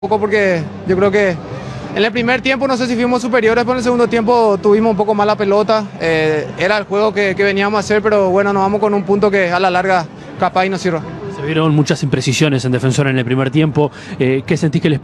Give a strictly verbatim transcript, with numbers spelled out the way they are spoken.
poco porque yo creo que en el primer tiempo no sé si fuimos superiores, pero en el segundo tiempo tuvimos un poco más la pelota. Eh, era el juego que, que veníamos a hacer, pero bueno, nos vamos con un punto que a la larga capaz y nos sirva. Se vieron muchas imprecisiones en Defensor en el primer tiempo. Eh, ¿Qué sentís que les